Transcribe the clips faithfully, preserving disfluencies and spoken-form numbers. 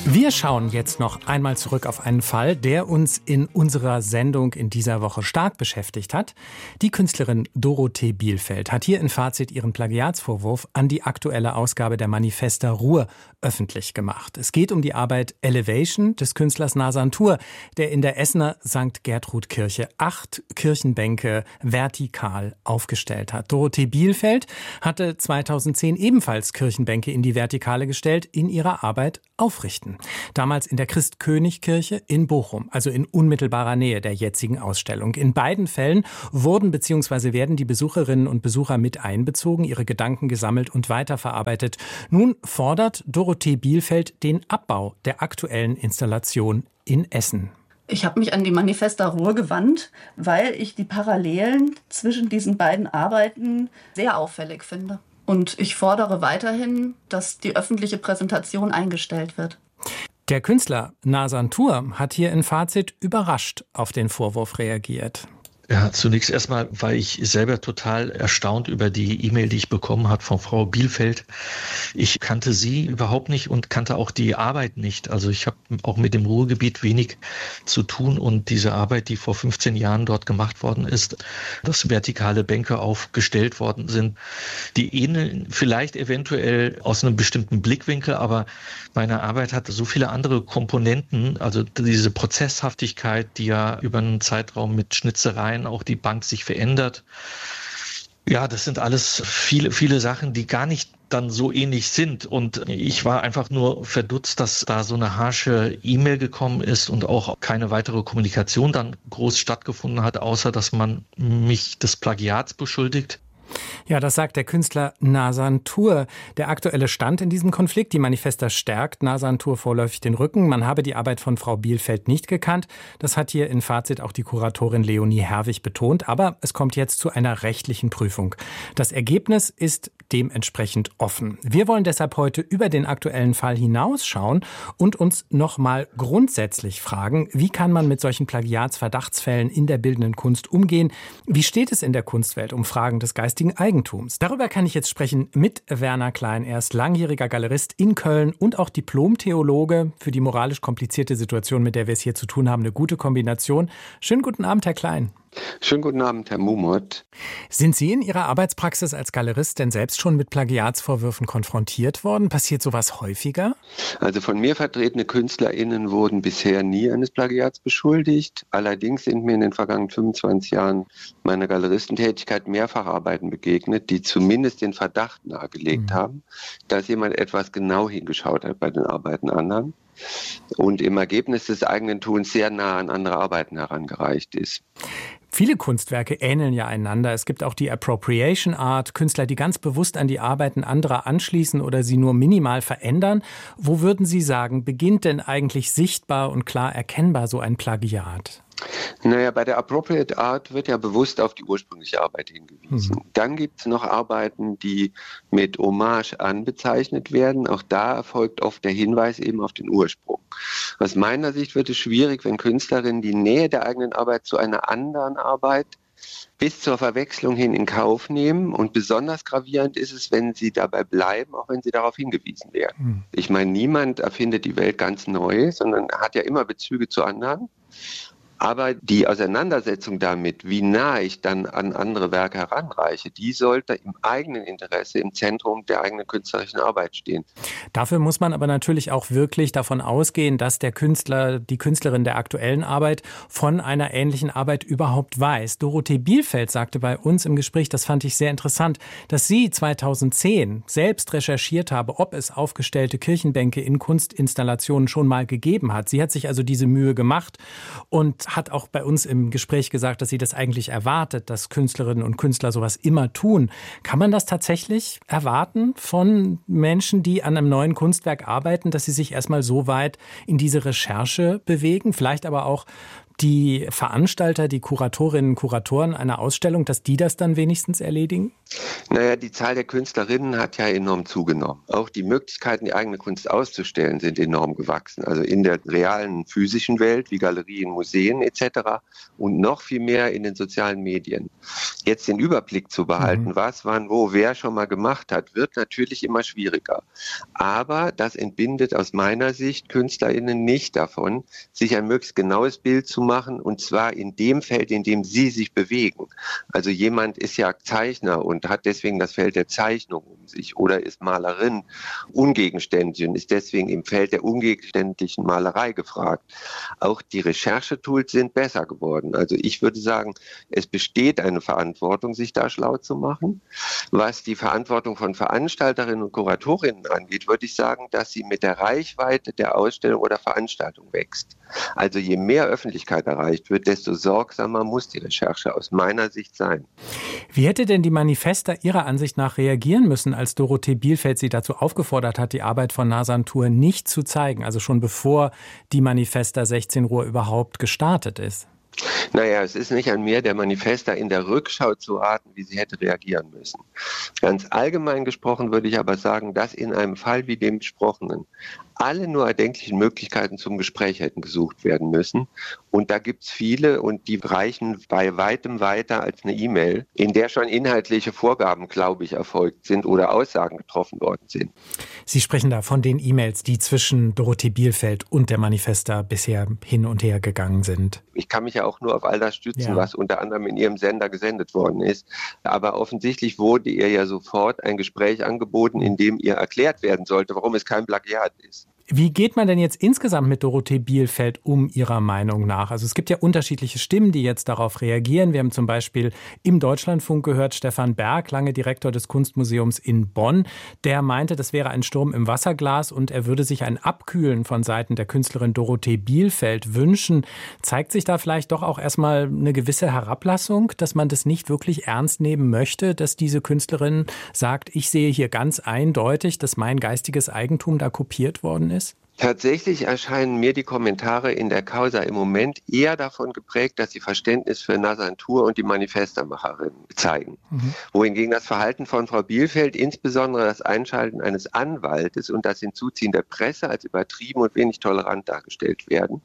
Wir schauen jetzt noch einmal zurück auf einen Fall, der uns in unserer Sendung in dieser Woche stark beschäftigt hat. Die Künstlerin Dorothee Bielfeld hat hier in Fazit ihren Plagiatsvorwurf an die aktuelle Ausgabe der Manifesta Ruhr öffentlich gemacht. Es geht um die Arbeit Elevation des Künstlers Nazan Tur, der in der Essener Sankt Gertrud Kirche acht Kirchenbänke vertikal aufgestellt hat. Dorothee Bielfeld hatte zweitausendzehn ebenfalls Kirchenbänke in die Vertikale gestellt, in ihrer Arbeit aufrichten. Damals in der Christkönigkirche in Bochum, also in unmittelbarer Nähe der jetzigen Ausstellung. In beiden Fällen wurden bzw. werden die Besucherinnen und Besucher mit einbezogen, ihre Gedanken gesammelt und weiterverarbeitet. Nun fordert Dorothee Bielfeld den Abbau der aktuellen Installation in Essen. Ich habe mich an die Manifesta Ruhr gewandt, weil ich die Parallelen zwischen diesen beiden Arbeiten sehr auffällig finde. Und ich fordere weiterhin, dass die öffentliche Präsentation eingestellt wird. Der Künstler Nazan Tur hat hier in Fazit überrascht auf den Vorwurf reagiert. Ja, zunächst erstmal war ich selber total erstaunt über die E-Mail, die ich bekommen habe von Frau Bielfeld. Ich kannte sie überhaupt nicht und kannte auch die Arbeit nicht. Also ich habe auch mit dem Ruhrgebiet wenig zu tun und diese Arbeit, die vor fünfzehn Jahren dort gemacht worden ist, dass vertikale Bänke aufgestellt worden sind, die ähneln vielleicht eventuell aus einem bestimmten Blickwinkel, aber meine Arbeit hat so viele andere Komponenten, also diese Prozesshaftigkeit, die ja über einen Zeitraum mit Schnitzereien auch die Bank sich verändert. Ja, das sind alles viele, viele Sachen, die gar nicht dann so ähnlich sind. Und ich war einfach nur verdutzt, dass da so eine harsche E-Mail gekommen ist und auch keine weitere Kommunikation dann groß stattgefunden hat, außer dass man mich des Plagiats beschuldigt. Ja, das sagt der Künstler Nazan Tur. Der aktuelle Stand in diesem Konflikt, die Manifesta stärkt Nazan Tur vorläufig den Rücken. Man habe die Arbeit von Frau Bielfeld nicht gekannt. Das hat hier in Fazit auch die Kuratorin Leonie Herwig betont. Aber es kommt jetzt zu einer rechtlichen Prüfung. Das Ergebnis ist dementsprechend offen. Wir wollen deshalb heute über den aktuellen Fall hinausschauen und uns nochmal grundsätzlich fragen, wie kann man mit solchen Plagiatsverdachtsfällen in der bildenden Kunst umgehen? Wie steht es in der Kunstwelt um Fragen des geistigen Eigentums? Darüber kann ich jetzt sprechen mit Werner Klein. Er ist langjähriger Galerist in Köln und auch Diplom-Theologe. Für die moralisch komplizierte Situation, mit der wir es hier zu tun haben, eine gute Kombination. Schönen guten Abend, Herr Klein. Schönen guten Abend, Herr Mumot. Sind Sie in Ihrer Arbeitspraxis als Galerist denn selbst schon mit Plagiatsvorwürfen konfrontiert worden? Passiert sowas häufiger? Also von mir vertretene KünstlerInnen wurden bisher nie eines Plagiats beschuldigt. Allerdings sind mir in den vergangenen fünfundzwanzig Jahren meiner Galeristentätigkeit mehrfach Arbeiten begegnet, die zumindest den Verdacht nahegelegt mhm. haben, dass jemand etwas genau hingeschaut hat bei den Arbeiten anderen und im Ergebnis des eigenen Tuns sehr nah an andere Arbeiten herangereicht ist. Viele Kunstwerke ähneln ja einander. Es gibt auch die Appropriation Art, Künstler, die ganz bewusst an die Arbeiten anderer anschließen oder sie nur minimal verändern. Wo würden Sie sagen, beginnt denn eigentlich sichtbar und klar erkennbar so ein Plagiat? Naja, bei der Appropriate Art wird ja bewusst auf die ursprüngliche Arbeit hingewiesen. Mhm. Dann gibt es noch Arbeiten, die mit Hommage anbezeichnet werden. Auch da erfolgt oft der Hinweis eben auf den Ursprung. Aus meiner Sicht wird es schwierig, wenn Künstlerinnen die Nähe der eigenen Arbeit zu einer anderen Arbeit bis zur Verwechslung hin in Kauf nehmen. Und besonders gravierend ist es, wenn sie dabei bleiben, auch wenn sie darauf hingewiesen werden. Mhm. Ich meine, niemand erfindet die Welt ganz neu, sondern hat ja immer Bezüge zu anderen. Aber die Auseinandersetzung damit, wie nah ich dann an andere Werke heranreiche, die sollte im eigenen Interesse im Zentrum der eigenen künstlerischen Arbeit stehen. Dafür muss man aber natürlich auch wirklich davon ausgehen, dass der Künstler, die Künstlerin der aktuellen Arbeit von einer ähnlichen Arbeit überhaupt weiß. Dorothee Bielfeld sagte bei uns im Gespräch, das fand ich sehr interessant, dass sie zweitausendzehn selbst recherchiert habe, ob es aufgestellte Kirchenbänke in Kunstinstallationen schon mal gegeben hat. Sie hat sich also diese Mühe gemacht und hat auch bei uns im Gespräch gesagt, dass sie das eigentlich erwartet, dass Künstlerinnen und Künstler sowas immer tun. Kann man das tatsächlich erwarten von Menschen, die an einem neuen Kunstwerk arbeiten, dass sie sich erstmal so weit in diese Recherche bewegen, vielleicht aber auch die Veranstalter, die Kuratorinnen und Kuratoren einer Ausstellung, dass die das dann wenigstens erledigen? Naja, die Zahl der Künstlerinnen hat ja enorm zugenommen. Auch die Möglichkeiten, die eigene Kunst auszustellen, sind enorm gewachsen. Also in der realen physischen Welt, wie Galerien, Museen et cetera und noch viel mehr in den sozialen Medien. Jetzt den Überblick zu behalten, mhm. was, wann, wo, wer schon mal gemacht hat, wird natürlich immer schwieriger. Aber das entbindet aus meiner Sicht KünstlerInnen nicht davon, sich ein möglichst genaues Bild zu machen, und zwar in dem Feld, in dem sie sich bewegen. Also jemand ist ja Zeichner und hat deswegen das Feld der Zeichnung um sich oder ist Malerin ungegenständlich und ist deswegen im Feld der ungegenständlichen Malerei gefragt. Auch die Recherchetools sind besser geworden. Also ich würde sagen, es besteht eine Verantwortung, sich da schlau zu machen. Was die Verantwortung von Veranstalterinnen und Kuratorinnen angeht, würde ich sagen, dass sie mit der Reichweite der Ausstellung oder Veranstaltung wächst. Also je mehr Öffentlichkeit erreicht wird, desto sorgsamer muss die Recherche aus meiner Sicht sein. Wie hätte denn die Manifesta Ihrer Ansicht nach reagieren müssen, als Dorothee Bielfeld sie dazu aufgefordert hat, die Arbeit von Nasantur nicht zu zeigen, also schon bevor die Manifesta sechzehn Ruhr überhaupt gestartet ist? Naja, es ist nicht an mir, der Manifesta in der Rückschau zu raten, wie sie hätte reagieren müssen. Ganz allgemein gesprochen würde ich aber sagen, dass in einem Fall wie dem besprochenen alle nur erdenklichen Möglichkeiten zum Gespräch hätten gesucht werden müssen. Und da gibt es viele und die reichen bei weitem weiter als eine E-Mail, in der schon inhaltliche Vorgaben, glaube ich, erfolgt sind oder Aussagen getroffen worden sind. Sie sprechen da von den E-Mails, die zwischen Dorothee Bielfeld und der Manifesta bisher hin und her gegangen sind. Ich kann mich ja auch nur auf all das stützen, ja. was unter anderem in Ihrem Sender gesendet worden ist. Aber offensichtlich wurde ihr ja sofort ein Gespräch angeboten, in dem ihr erklärt werden sollte, warum es kein Plagiat ist. Wie geht man denn jetzt insgesamt mit Dorothee Bielfeld um, Ihrer Meinung nach? Also es gibt ja unterschiedliche Stimmen, die jetzt darauf reagieren. Wir haben zum Beispiel im Deutschlandfunk gehört, Stefan Berg, lange Direktor des Kunstmuseums in Bonn, der meinte, das wäre ein Sturm im Wasserglas und er würde sich ein Abkühlen von Seiten der Künstlerin Dorothee Bielfeld wünschen. Zeigt sich da vielleicht doch auch erstmal eine gewisse Herablassung, dass man das nicht wirklich ernst nehmen möchte, dass diese Künstlerin sagt, ich sehe hier ganz eindeutig, dass mein geistiges Eigentum da kopiert worden ist? Tatsächlich erscheinen mir die Kommentare in der Causa im Moment eher davon geprägt, dass sie Verständnis für Nasantur und die Manifestermacherin zeigen. Mhm. Wohingegen das Verhalten von Frau Bielfeld, insbesondere das Einschalten eines Anwaltes und das Hinzuziehen der Presse als übertrieben und wenig tolerant dargestellt werden.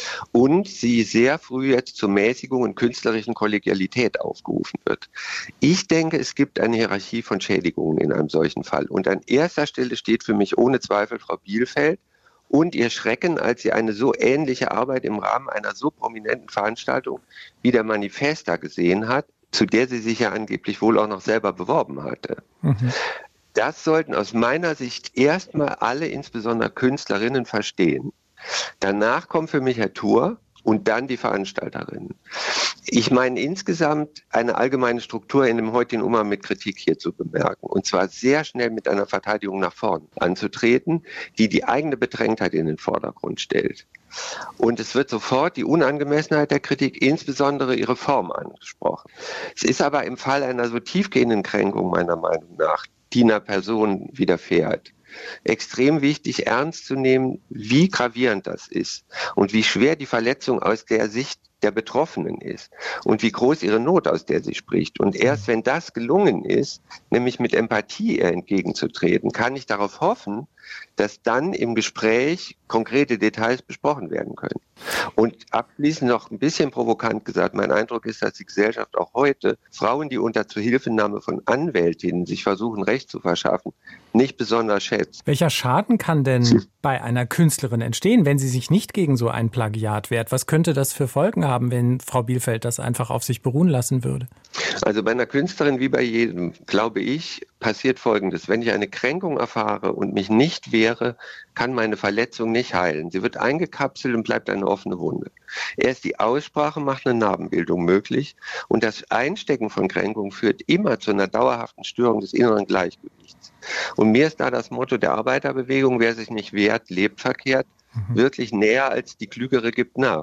Und sie sehr früh jetzt zur Mäßigung und künstlerischen Kollegialität aufgerufen wird. Ich denke, es gibt eine Hierarchie von Schädigungen in einem solchen Fall. Und an erster Stelle steht für mich ohne Zweifel Frau Bielfeld und ihr Schrecken, als sie eine so ähnliche Arbeit im Rahmen einer so prominenten Veranstaltung wie der Manifesta gesehen hat, zu der sie sich ja angeblich wohl auch noch selber beworben hatte. Mhm. Das sollten aus meiner Sicht erstmal alle, insbesondere Künstlerinnen, verstehen. Danach kommt für mich Herr Thur und dann die Veranstalterinnen. Ich meine insgesamt eine allgemeine Struktur in dem heutigen Umgang mit Kritik hier zu bemerken. Und zwar sehr schnell mit einer Verteidigung nach vorn anzutreten, die die eigene Bedrängtheit in den Vordergrund stellt. Und es wird sofort die Unangemessenheit der Kritik, insbesondere ihre Form, angesprochen. Es ist aber im Fall einer so tiefgehenden Kränkung meiner Meinung nach, die einer Person widerfährt, extrem wichtig, ernst zu nehmen, wie gravierend das ist und wie schwer die Verletzung aus der Sicht der Betroffenen ist und wie groß ihre Not, aus der sie spricht. Und erst wenn das gelungen ist, nämlich mit Empathie ihr entgegenzutreten, kann ich darauf hoffen, dass dann im Gespräch konkrete Details besprochen werden können. Und abschließend noch ein bisschen provokant gesagt, mein Eindruck ist, dass die Gesellschaft auch heute Frauen, die unter Zuhilfenahme von Anwältinnen sich versuchen, Recht zu verschaffen, nicht besonders schätzt. Welcher Schaden kann denn bei einer Künstlerin entstehen, wenn sie sich nicht gegen so ein Plagiat wehrt? Was könnte das für Folgen haben, wenn Frau Bielfeld das einfach auf sich beruhen lassen würde? Also bei einer Künstlerin wie bei jedem, glaube ich, passiert Folgendes. Wenn ich eine Kränkung erfahre und mich nicht wehre, kann meine Verletzung nicht heilen. Sie wird eingekapselt und bleibt eine offene Wunde. Erst die Aussprache macht eine Narbenbildung möglich und das Einstecken von Kränkung führt immer zu einer dauerhaften Störung des inneren Gleichgewichts. Und mir ist da das Motto der Arbeiterbewegung, wer sich nicht wehrt, lebt verkehrt, mhm. wirklich näher als die Klügere gibt nach.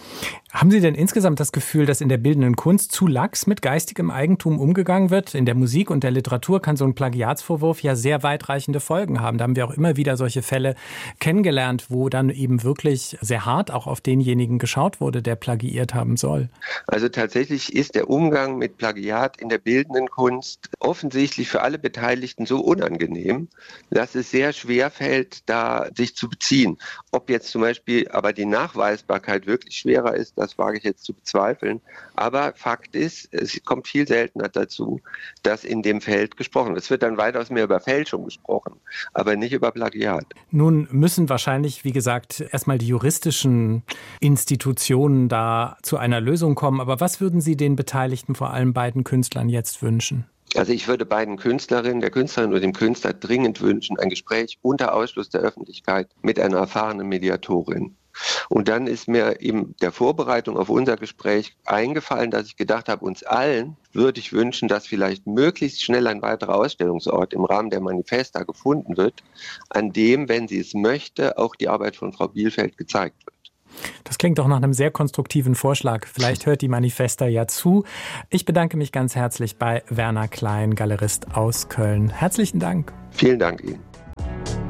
Haben Sie denn insgesamt das Gefühl, dass in der bildenden Kunst zu lax mit geistigem Eigentum umgegangen wird? In der Musik und der Literatur kann so ein Plagiatsvorwurf ja sehr weitreichende Folgen haben. Da haben wir auch immer wieder solche Fälle kennengelernt, wo dann eben wirklich sehr hart auch auf denjenigen geschaut wurde, der plagiiert haben soll. Also tatsächlich ist der Umgang mit Plagiat in der bildenden Kunst offensichtlich für alle Beteiligten so unangenehm, dass es sehr schwer fällt, da sich zu beziehen. Ob jetzt zum Beispiel aber die Nachweisbarkeit wirklich schwerer ist, das wage ich jetzt zu bezweifeln. Aber Fakt ist, es kommt viel seltener dazu, dass in dem Feld gesprochen wird. Es wird dann weitaus mehr über Fälschung gesprochen, aber nicht über Plagiat. Nun müssen wahrscheinlich, wie gesagt, erstmal die juristischen Institutionen da zu einer Lösung kommen. Aber was würden Sie den Beteiligten, vor allem beiden Künstlern, jetzt wünschen? Also ich würde beiden Künstlerinnen, der Künstlerin und dem Künstler dringend wünschen, ein Gespräch unter Ausschluss der Öffentlichkeit mit einer erfahrenen Mediatorin. Und dann ist mir in der Vorbereitung auf unser Gespräch eingefallen, dass ich gedacht habe, uns allen würde ich wünschen, dass vielleicht möglichst schnell ein weiterer Ausstellungsort im Rahmen der Manifesta gefunden wird, an dem, wenn sie es möchte, auch die Arbeit von Frau Bielfeld gezeigt wird. Das klingt doch nach einem sehr konstruktiven Vorschlag. Vielleicht hört die Manifesta ja zu. Ich bedanke mich ganz herzlich bei Werner Klein, Galerist aus Köln. Herzlichen Dank. Vielen Dank Ihnen.